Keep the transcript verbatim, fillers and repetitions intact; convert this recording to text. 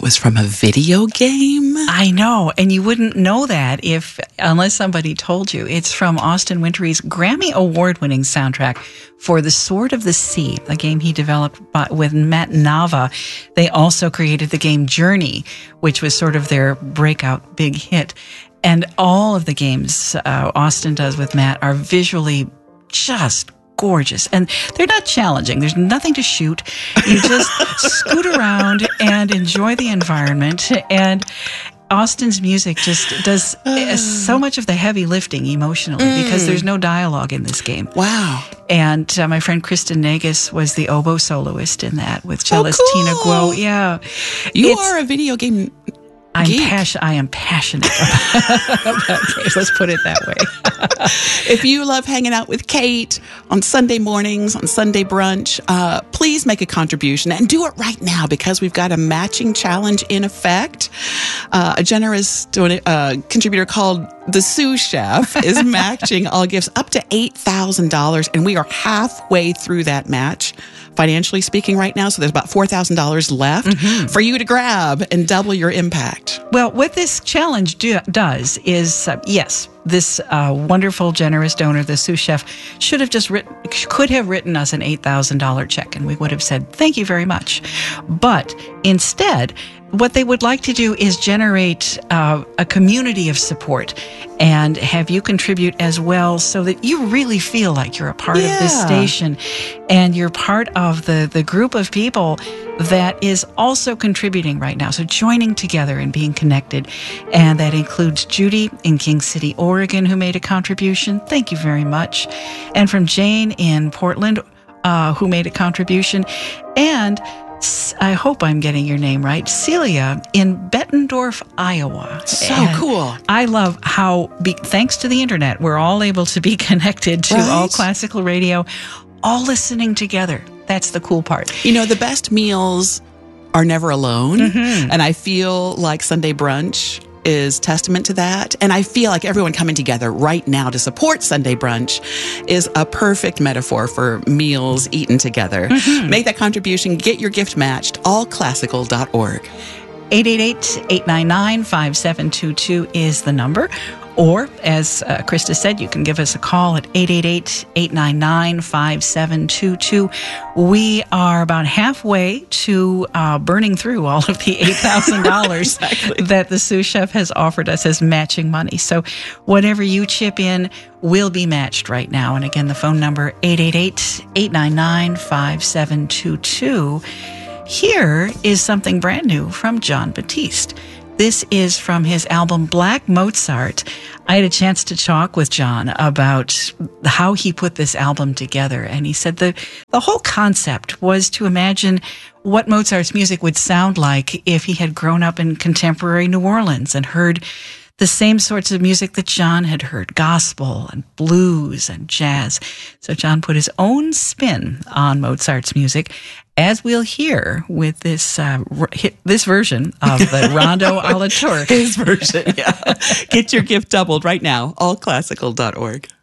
was from a video game? I know, and you wouldn't know that if unless somebody told you. It's from Austin Wintory's Grammy Award-winning soundtrack for The Sword of the Sea, a game he developed by, with Matt Nava. They also created the game Journey, which was sort of their breakout big hit. And all of the games uh, Austin does with Matt are visually just gorgeous. And they're not challenging. There's nothing to shoot. You just scoot around and enjoy the environment. And Austin's music just does so much of the heavy lifting emotionally mm. because there's no dialogue in this game. Wow. And uh, my friend Kristen Nagus was the oboe soloist in that with cellist oh, cool. Tina Guo. Yeah. You it's, are a video game I'm geek. passion- I am passionate about, about games. Let's put it that way. If you love hanging out with Kate on Sunday mornings, on Sunday brunch, uh, please make a contribution and do it right now because we've got a matching challenge in effect. Uh, a generous don- uh, contributor called the Sous Chef is matching all gifts up to eight thousand dollars, and we are halfway through that match, financially speaking, right now. So there's about four thousand dollars left mm-hmm. for you to grab and double your impact. Well, what this challenge do- does is, uh, yes, this uh, wonderful, generous donor, the Sous Chef, should have just written, could have written us an eight thousand dollars check, and we would have said, thank you very much. But instead, what they would like to do is generate uh, a community of support and have you contribute as well so that you really feel like you're a part yeah. of this station and you're part of the, the group of people that is also contributing right now. So joining together and being connected. And that includes Judy in King City, Oregon, who made a contribution. Thank you very much. And from Jane in Portland, uh, who made a contribution. And I hope I'm getting your name right, Celia in Bettendorf, Iowa. So and cool. I love how, be, thanks to the internet, we're all able to be connected to right? All Classical Radio, all listening together. That's the cool part. You know, the best meals are never alone. Mm-hmm. And I feel like Sunday brunch is testament to that. And I feel like everyone coming together right now to support Sunday brunch is a perfect metaphor for meals eaten together. Mm-hmm. Make that contribution. Get your gift matched. all classical dot org. eight eight eight, eight nine nine, five seven two two is the number. Or, as uh, Krista said, you can give us a call at eight eight eight, eight nine nine, five seven two two. We are about halfway to uh, burning through all of the eight thousand dollars exactly. that the Sous Chef has offered us as matching money. So whatever you chip in will be matched right now. And again, the phone number, eight eight eight, eight nine nine, five seven two two. Here is something brand new from Jon Batiste. This is from his album Black Mozart. I had a chance to talk with Jon about how he put this album together. And he said the, the whole concept was to imagine what Mozart's music would sound like if he had grown up in contemporary New Orleans and heard the same sorts of music that Jon had heard, gospel and blues and jazz. So Jon put his own spin on Mozart's music, as we'll hear with this uh, this version of the Rondo alla Turk. His version, yeah. Get your gift doubled right now, all classical dot org.